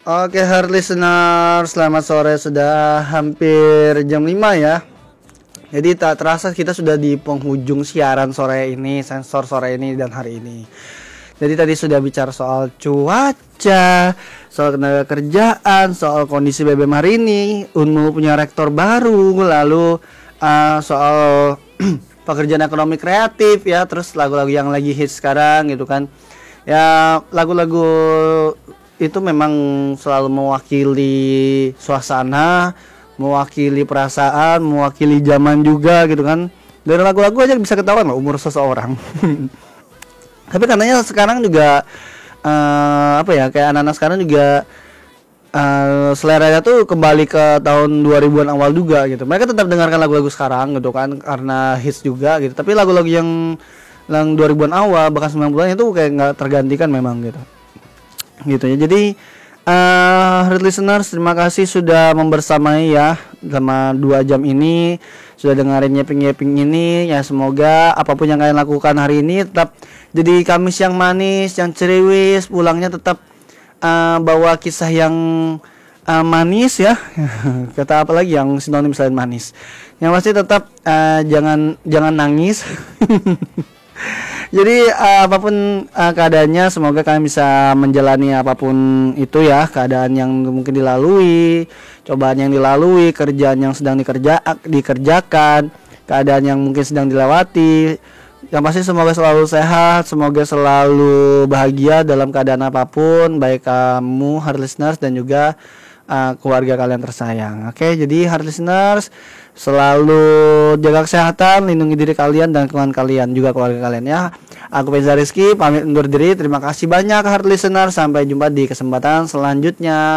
Oke, hard listener, selamat sore. Sudah hampir jam 5 ya. Jadi tak terasa kita sudah di penghujung siaran sore ini, sensor sore ini dan hari ini. Jadi tadi sudah bicara soal cuaca, soal tenaga kerjaan, soal kondisi BBM hari ini, Unmul punya rektor baru, lalu soal pekerjaan ekonomi kreatif ya, terus lagu-lagu yang lagi hits sekarang gitu kan. Ya, lagu-lagu itu memang selalu mewakili suasana, mewakili perasaan, mewakili zaman juga gitu kan. Dari lagu-lagu aja bisa ketahuan loh umur seseorang. Tapi katanya sekarang juga kayak anak-anak sekarang juga seleranya tuh kembali ke tahun 2000-an awal juga gitu. Mereka tetap dengarkan lagu-lagu sekarang gitu kan karena hits juga gitu. Tapi lagu-lagu yang 2000-an awal bahkan 90-an itu kayak nggak tergantikan memang gitu. Gitu ya. Jadi hard listeners, terima kasih sudah membersamai ya selama 2 jam ini, sudah dengerin nyeping ini ya. Semoga apapun yang kalian lakukan hari ini tetap jadi Kamis yang manis, yang ceriwis, pulangnya tetap bawa kisah yang manis ya. Kata apa lagi yang sinonim selain manis? Yang pasti tetap jangan nangis. Jadi apapun keadaannya, semoga kalian bisa menjalani apapun itu ya, keadaan yang mungkin dilalui, cobaan yang dilalui, kerjaan yang sedang dikerjakan, keadaan yang mungkin sedang dilewati. Yang pasti semoga selalu sehat, semoga selalu bahagia dalam keadaan apapun, baik kamu hard listeners dan juga keluarga kalian tersayang. Oke, jadi hard listeners selalu jaga kesehatan, lindungi diri kalian dan lingkungan kalian juga keluarga kalian ya. Aku Reza Rizky pamit undur diri. Terima kasih banyak hard listener. Sampai jumpa di kesempatan selanjutnya.